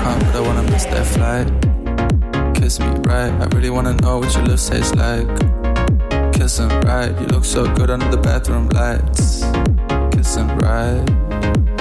but I wanna miss that flight. Kiss me right, I really wanna know what your lips taste like. Kissing right, you look so good under the bathroom lights. Kissing right.